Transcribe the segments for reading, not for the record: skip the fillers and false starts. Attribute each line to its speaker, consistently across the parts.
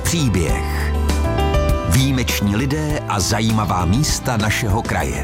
Speaker 1: příběh. Výjimeční lidé a zajímavá místa našeho kraje.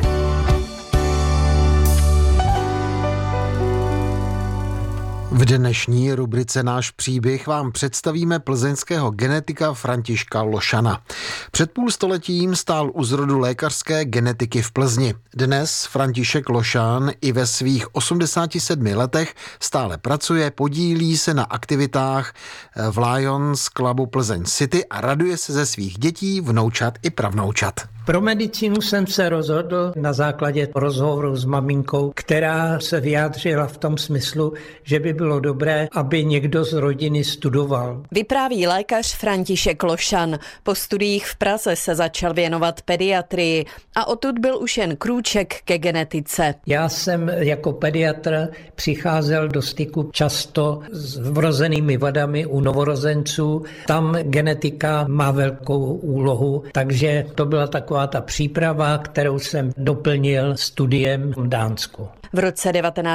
Speaker 2: V dnešní rubrice Náš příběh vám představíme plzeňského genetika Františka Lošana. Před půlstoletím stál u zrodu lékařské genetiky v Plzni. Dnes František Lošan i ve svých 87 letech stále pracuje, podílí se na aktivitách v Lions Clubu Plzeň City a raduje se ze svých dětí, vnoučat i pravnoučat.
Speaker 3: Pro medicínu jsem se rozhodl na základě rozhovoru s maminkou, která se vyjádřila v tom smyslu, že by bylo dobré, aby někdo z rodiny studoval.
Speaker 4: Vypráví lékař František Lošan. Po studiích v Praze se začal věnovat pediatrii a odtud byl už jen krůček ke genetice.
Speaker 3: Já jsem jako pediatr přicházel do styku často s vrozenými vadami u novorozenců. Tam genetika má velkou úlohu, takže to byla taková ta příprava, kterou jsem doplnil studiem v Dánsku.
Speaker 4: V roce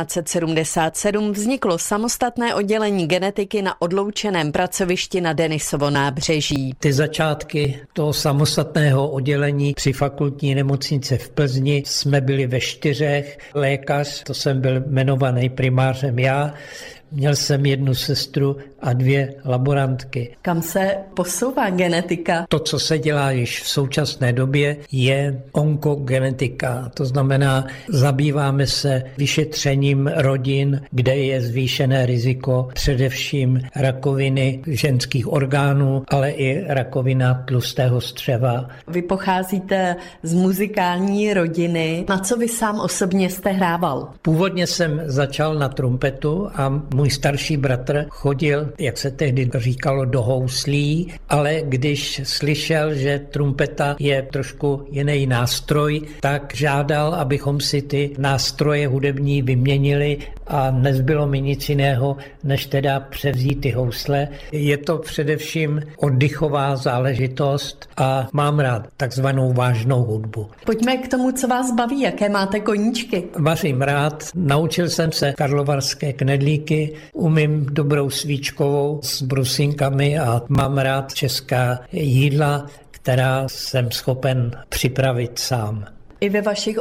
Speaker 4: 1977 vzniklo samostatné oddělení genetiky na odloučeném pracovišti na Denisovo nábřeží.
Speaker 3: Ty začátky toho samostatného oddělení při fakultní nemocnici v Plzni jsme byli ve 4. Lékař, to jsem byl jmenovaný primářem já. Měl jsem 1 sestru a 2 laborantky.
Speaker 4: Kam se posouvá genetika?
Speaker 3: To, co se dělá již v současné době, je onkogenetika. To znamená, zabýváme se vyšetřením rodin, kde je zvýšené riziko především rakoviny ženských orgánů, ale i rakovina tlustého střeva.
Speaker 4: Vy pocházíte z muzikální rodiny. Na co vy sám osobně jste hrával?
Speaker 3: Původně jsem začal na trumpetu a můj starší bratr chodil, jak se tehdy říkalo, do houslí, ale když slyšel, že trumpeta je trošku jiný nástroj, tak žádal, abychom si ty nástroje hudební vyměnili a nezbylo mi nic jiného, než teda převzít ty housle. Je to především oddychová záležitost a mám rád takzvanou vážnou hudbu.
Speaker 4: Pojďme k tomu, co vás baví, jaké máte koníčky.
Speaker 3: Vařím rád, naučil jsem se karlovarské knedlíky, umím dobrou svíčkovou s brusinkami a mám rád česká jídla, která jsem schopen připravit sám.
Speaker 4: I ve vašich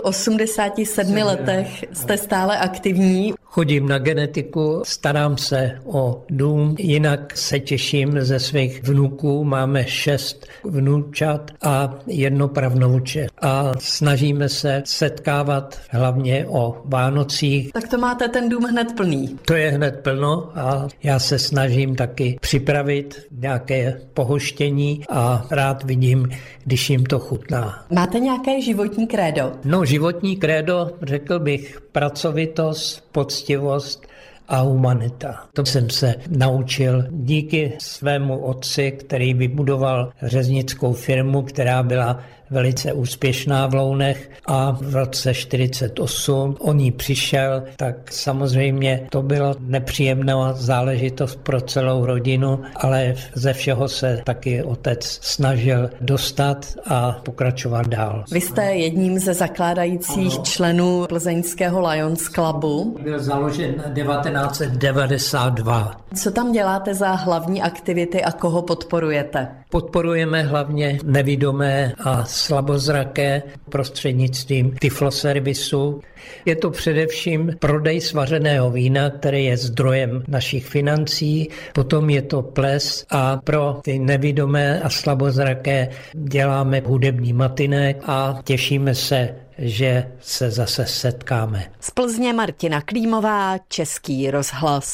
Speaker 4: 87 letech jste stále aktivní.
Speaker 3: Chodím na genetiku, starám se o dům, jinak se těším ze svých vnuků. Máme 6 vnoučat a 1 pravnouče. A snažíme se setkávat hlavně o Vánocích.
Speaker 4: Tak to máte ten dům hned plný.
Speaker 3: To je hned plno a já se snažím taky připravit nějaké pohoštění a rád vidím, když jim to chutná.
Speaker 4: Máte nějaké životní krédo?
Speaker 3: No, životní krédo, řekl bych, pracovitost, poctivost a humanita. To jsem se naučil díky svému otci, který vybudoval řeznickou firmu, která byla velice úspěšná v Lounech a v roce 1948 o ní přišel, tak samozřejmě to byla nepříjemná záležitost pro celou rodinu, ale ze všeho se taky otec snažil dostat a pokračovat dál.
Speaker 4: Vy jste jedním ze zakládajících členů plzeňského Lions Clubu.
Speaker 3: Byl založen 1992.
Speaker 4: Co tam děláte za hlavní aktivity a koho podporujete?
Speaker 3: Podporujeme hlavně nevidomé a slabozraké prostřednictvím Tyfloservisu. Je to především prodej svařeného vína, který je zdrojem našich financí. Potom je to ples a pro ty nevidomé a slabozraké děláme hudební matinek a těšíme se, že se zase setkáme.
Speaker 4: Z Plzně Martina Klímová, Český rozhlas.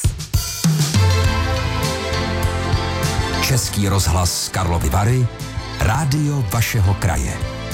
Speaker 1: Český rozhlas Karlovy Vary, rádio vašeho kraje.